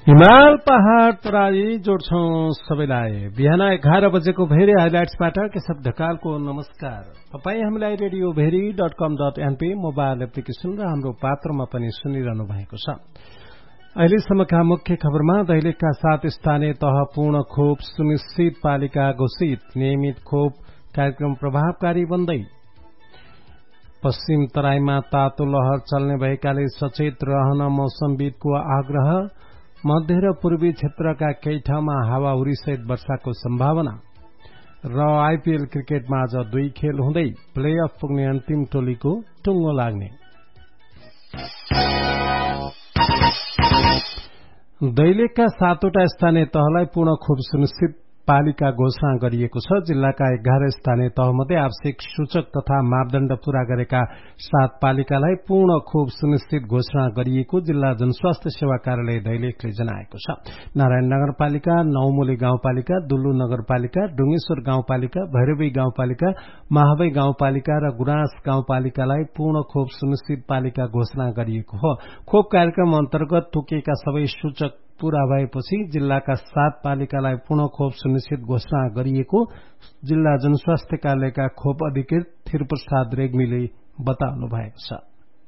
हिमाल पहाड़ तराई जोड्छौं सबैलाई। बिहान 11 बजेको भेरी हाइलाइट्सबाट केशव ढकालको नमस्कार। तपाई हामीलाई रेडियो भेरी.com.np मोबाइल एप्लिकेशन र हाम्रो पात्रमा पनि सुनिरहनु भएको छ। अहिलेसम्मका मुख्य खबरमा दैलेखका 7 स्थानीय तह पूर्ण खोप सुनिश्चित, पालिका घोषित, नियमित खोप कार्यक्रम प्रभावकारी बन्दै। पश्चिम तराईमा तातो लहर चल्ने भएकाले सचेत रहन मौसमविदको आग्रह। मध्य र पूर्वी क्षेत्रका केही ठाउँमा हावाहुरीसहित वर्षाको सम्भावना। र आईपीएल क्रिकेटमा आज 2 खेल हुँदै प्लेअफ पुग्ने अन्तिम टोलीको टुङ्गो लाग्ने। दैलेखका 7वटा स्थानीय तहलाई पूर्ण खोप सुनिश्चित पालिका घोषणा गरिएको छ। जिल्लाका 11 स्थानीय तहमध्ये आवश्यक सूचक तथा मापदण्ड पूरा गरेका 7 पालिकालाई पूर्ण खोप सुनिश्चित घोषणा गरिएको जिल्ला जनस्वास्थ्य सेवा कार्यालय दैलेखले जनाएको छ। नारायण नगरपालिका, नौमुले गाउँपालिका, दुल्लु नगरपालिका, डुङ्गेश्वर गाउँपालिका, भैरवी गाउँपालिका, महाबै गाउँपालिका र गुराँस गाउँपालिकालाई पूर्ण खोप सुनिश्चित पालिका घोषणा गरिएको हो। खोप कार्यक्रम अन्तर्गत तोकिएका सबै सूचक पूरा भएपछि जिल्लाका 7 पालिकालाई पूर्ण खोप सुनिश्चित घोषणा गरिएको जिल्ला जनस्वास्थ्य कार्यालयका खोप अधिकृत थिरप्रसाद रेग्मीले बताउनु भएको छ।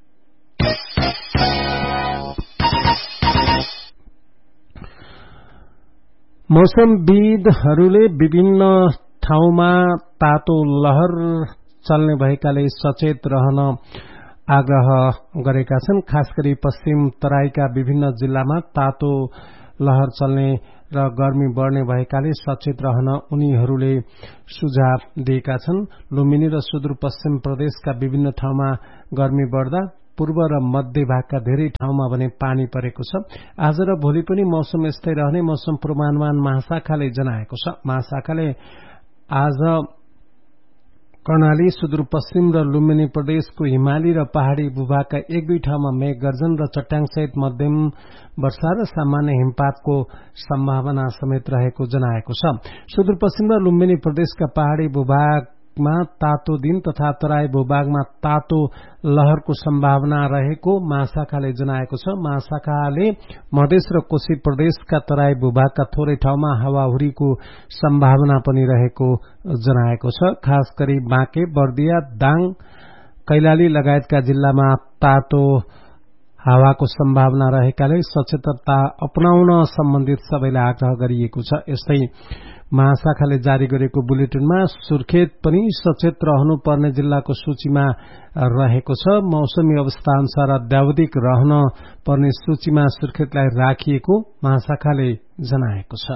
मौसमविदहरूले विभिन्न ठाउँमा तातो लहर चल्ने भएकाले सचेत रहन आग्रह गरेका छन्। खास गरी पश्चिम तराईका विभिन्न जिल्लामा तातो लहर चल्ने र गर्मी बढ़ने भएकाले सचेत रहन उनीहरूले सुझाव दिएका छन्। लुम्बिनी र सुदूरपश्चिम प्रदेशका विभिन्न ठाउँमा गर्मी बढ़दा पूर्व र मध्य भागका धेरै ठाउँमा भने पानी परेको छ। आज र भोलि पनि मौसम यस्तै रहने मौसम पूर्वानुमान महाशाखाले जनाएको छ। महाशाखाले आज कर्णाली, सुदूरपश्चिम र लुम्बिनी प्रदेशको हिमाली र पहाड़ी भूभागका 1-2 ठाउँमा मेघ गर्जन र चट्याङसहित मध्यम वर्षा र सामान्य हिमपातको सम्भावना समेत रहेको जनाएको छ। सुदूरपश्चिम र लुम्बिनी प्रदेशका पहाड़ी भूभागमा तातो दिन तथा तराई भूभागमा तातो लहरको सम्भावना रहेको महाशाखाले जनाएको छ। महाशाखाले मधेस र कोशी प्रदेशका तराई भूभागका थोरै ठाउँमा हावाहुरीको सम्भावना पनि रहेको जनाएको छ। खास गरी बाँके, बर्दिया, दाङ, कैलाली लगायतका जिल्लामा तातो हावाको सम्भावना रहेकाले सचेतता अपनाउन सम्बन्धित सबैलाई आग्रह गरिएको छ। यस्तै महाशाखाले जारी गरेको बुलेटिनमा सुर्खेत पनि सचेत रहनुपर्ने जिल्लाको सूचीमा रहेको छ। मौसमी अवस्था अनुसार अत्यावधिक रहन पर्ने सूचीमा सुर्खेतलाई राखिएको महाशाखाले जनाएको छ।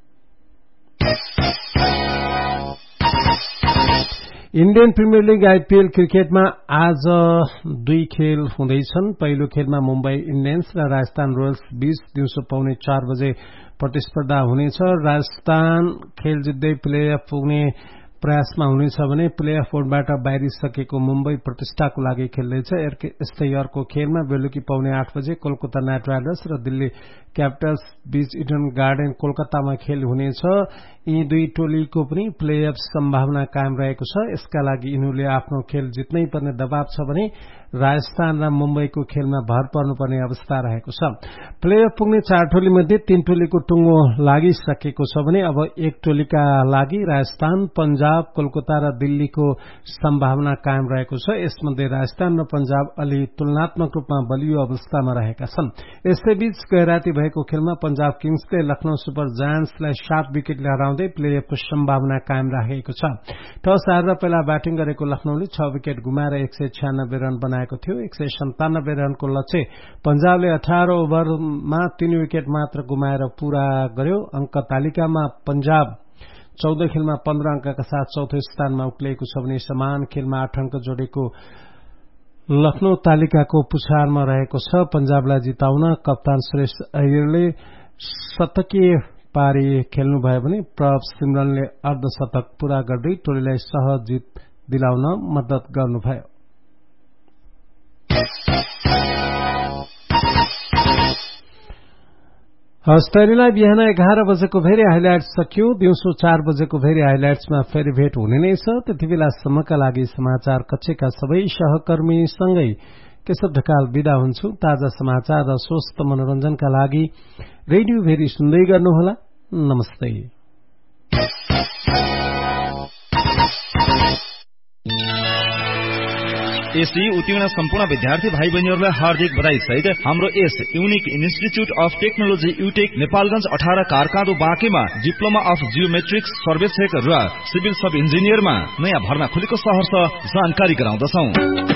इन्डियन प्रिमियर लीग आईपीएल क्रिकेटमा आज 2 खेल हुँदैछन्। पहिलो खेलमा मुम्बई इन्डियन्स र राजस्थान रोयल्स बीच दिउँसो 4:15 बजे प्रतिस्पर्धा हुनेछ। राजस्थान खेल जित्दै प्लेअफ पुग्ने प्रयासमा हुनेछ भने प्लेअफ बोर्डबाट बाहिरिसकेको मुम्बई प्रतिष्ठाको लागि खेल्दैछ। यस्तै अर्को खेलमा बेलुकी 8:15 बजे कोलकाता नाइट राइडर्स र दिल्ली क्यापिटल्स बीच इडन गार्डन कोलकातामा खेल हुनेछ। यी 2 टोलीको पनि प्लेअफ सम्भावना कायम रहेको छ। यसका लागि यिनीहरूले आफ्नो खेल जित्नै पर्ने दबाव छ भने राजस्थान र मुम्बईको खेलमा भर पर्नुपर्ने अवस्था रहेको छ। प्लेअफ पुग्ने 4 टोली मध्ये 3 टोलीको टुङ्गो लागिसकेको छ भने अब 1 टोलीका लागि राजस्थान, पंजाब, कोलकाता र दिल्लीको सम्भावना कायम रहेको छ। यसमध्ये राजस्थान र पंजाब अलि तुलनात्मक रूपमा बलियो अवस्थामा रहेका छन्। यसैबीच गैराती भएको खेलमा पंजाब किङ्सले लखनऊ सुपर जायन्ट्सलाई 7 विकेटले हराउँदै प्लेअफको सम्भावना कायम राखेको छ। टस हारेर पहिला ब्याटिङ गरेको लखनऊले 6 विकेट गुमाएर 196 रन बनाएको थियो। 197 रनको लक्ष्य पंजाबले 18 ओभरमा 3 विकेट मात्र गुमाएर पूरा गर्यो। अंक तालिकामा पंजाब 14 खेलमा 15 अंकका साथ चौथो स्थानमा उक्लिएको छ भने समान खेलमा 8 अंक जोडेको लखनऊ तालिकाको पुछारमा रहेको छ। पंजाबलाई जिताउन कप्तान सुरेश अय्यरले शतकीय पारी खेल्नुभयो भने प्रभ सिमरनले अर्धशतक पूरा गर्दै टोलीलाई सहज जित दिलाउन मद्दत गर्नुभयो। हस्तरीलाई बिहान 11 बजेको भेरी हाइलाइट्स सकियो। दिउँसो 4 बजेको भेरी हाइलाइट्समा फेरि भेट हुने नै छ। त्यति बेलासम्मका लागि समाचार कक्षका सबै सहकर्मीसँगै केशव ढकाल बिदा हुन्छु। ताजा समाचार र स्वस्थ मनोरञ्जनका लागि रेडियो भेरी सुन्दै गर्नुहोला। नमस्ते। एसई उत्तीर्ण सम्पूर्ण विद्यार्थी भाइ बहिनीहरूलाई हार्दिक बधाई सहित हाम्रो यस unique institute of technology युटेक Nepalgunj 18 कारकाँदो बाँकेमा diploma of geometrics सर्वेक्षक र सिभिल सब इन्जिनियरमा नयाँ भर्ना खुलेको सहर्ष जानकारी गराउँदछौं।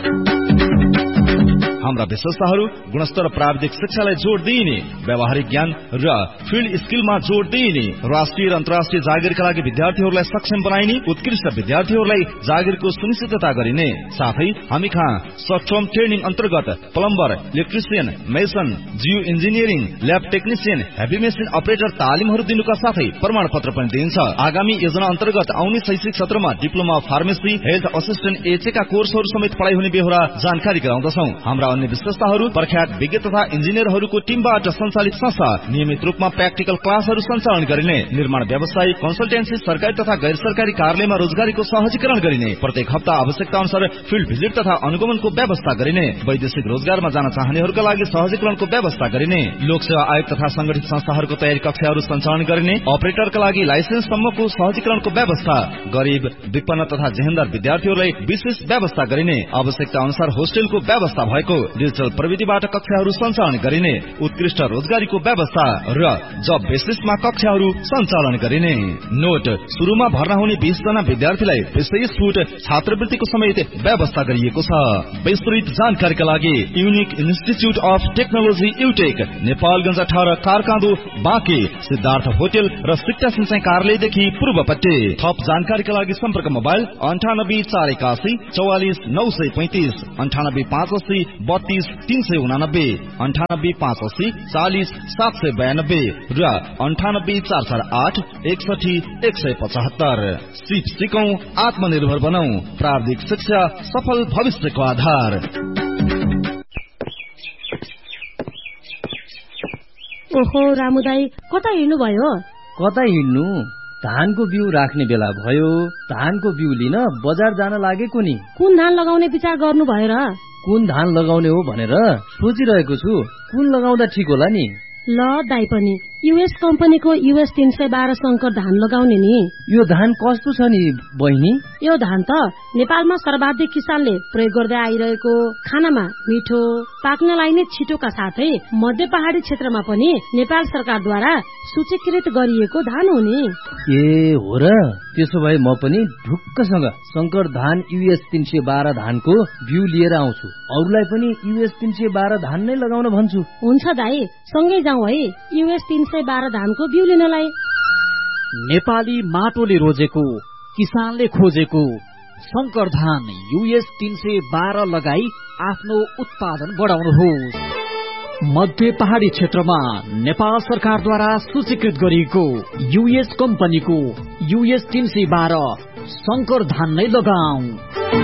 हाम्रा विशेषताहरू गुणस्तर प्राविधिक शिक्षालाई जोड़ दिइने, व्यावहारिक ज्ञान र फिल्ड स्किलमा जोड़ दिइने, राष्ट्रिय र अन्तर्राष्ट्रिय जागिरका लागि विद्यार्थीहरूलाई सक्षम बनाइने, उत्कृष्ट विद्यार्थीहरूलाई जागिरको सुनिश्चितता गरिने, साथै हामी कहाँ सर्ट टर्म ट्रेनिङ अन्तर्गत plumber, electrician, mason, Jio engineering, lab technician, heavy machine operator तालिमहरू दिनुका साथै प्रमाणपत्र पनि दिइन्छ। आगामी योजना अन्तर्गत आउने शैक्षिक सत्रमा डिप्लोमा फार्मेसी, हेल्थ असिस्टेन्ट एचएका कोर्सहरू समेत पढाइ हुने बेहोरा जानकारी गराउँदछौं। हाम्रा अन्य विशेषताहरू प्रख्यात विज्ञ तथा इन्जिनियरहरूको टिमबाट सञ्चालित संस्था, नियमित रूपमा प्र्याक्टिकल क्लासहरू सञ्चालन गरिने, निर्माण व्यवसाय, कन्सल्टेन्सी, सरकारी तथा गैर सरकारी कार्यालयमा रोजगारीको सहजीकरण गरिने, प्रत्येक हप्ता आवश्यकता अनुसार फिल्ड भिजिट तथा अनुगमनको व्यवस्था गरिने, वैदेशिक रोजगारमा जान चाहनेहरूका लागि सहजीकरणको व्यवस्था गरिने, लोकसेवा आयोग तथा संगठित संस्थाहरूको तयारी कक्षाहरू सञ्चालन गरिने, अपरेटरका लागि लाइसेन्स सम्मको सहजीकरणको व्यवस्था, गरीब, विपन्न तथा जेहेन्दार विद्यार्थीहरूलाई विशेष व्यवस्था गरिने, आवश्यकता अनुसार होस्टेलको व्यवस्था भएको, डिजिटल प्रविधिबाट कक्षाहरू सञ्चालन गरिने, उत्कृष्ट रोजगारीको व्यवस्था र जब बेसिसमा कक्षाहरू सञ्चालन गरिने। नोट, सुरुमा भर्ना हुने 20 जना विद्यार्थीलाई विशेष छुट छात्रवृत्तिको समेत व्यवस्था गरिएको छ। विस्तृत जानकारीका लागि unique institute of technology युटेक, Nepalgunj 18 कारकाँदो Banke, Siddhartha hotel र शिक्षा सिंचाइ कार्यालयदेखि पूर्वपट्टि। थप जानकारीका लागि सम्पर्क मोबाइल 98 481 44 935, 98 580 32 389, 98 580 40 792 र 98 448 61 175। सिप सिकौं, आत्मनिर्भर बनौं, प्राविधिक शिक्षा सफल भविष्यको आधार। ओहो रामु दाई, कता हिँड्नु भयो? कता हिँड्नु? धानको बिउ राख्ने बेला भयो। धानको बिउ लिन बजार जान लागेको नि। कुन धान लगाउने विचार गर्नु भयो र? कुन धान लगाउने हो भनेर सोचिरहेको छु। कुन लगाउँदा ठिक होला नि? ल दाई पनि युएस कम्पनीको US 312 शंकर धान लगाउने नि। यो धान कस्तो छ नि बहिनी? यो धान त नेपालमा सर्वाधिक किसानले प्रयोग गर्दै आइरहेको, खानामा मिठो, पाक्नलाई नै छिटोका साथै मध्य पहाडी क्षेत्रमा पनि नेपाल सरकारद्वारा सूचीकृत गरिएको धान हो नि। ए हो र? त्यसो भए म पनि ढुक्कसँग शंकर धान US 312 धानको बिउ लिएर आउँछु। अरूलाई पनि US 312 धान नै लगाउन भन्छु। हुन्छ दाई, सँगै जाउँ है US 312 धानको बिउ लिनलाई। नेपाली माटोले रोजेको, किसानले खोजेको शंकर धान US 312 लगाई आफ्नो उत्पादन बढाउनुहोस्। मध्य पहाडी क्षेत्रमा नेपाल सरकारद्वारा सूचीकृत गरिएको US कम्पनीको US 312 शंकर धान नै लगाऊ।